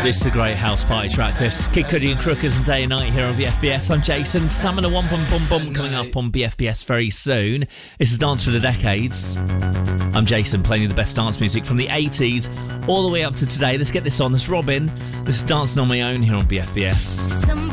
This is a great house party track, this. Kid Cudi and Crookers and Day and Night here on BFBS. I'm Jason. Salmon and One Bum Bum Bum coming up on BFBS very soon. This is Dance for the Decades. I'm Jason, playing you the best dance music from the 80s all the way up to today. Let's get this on. This is Robin. This is Dancing on My Own here on BFBS.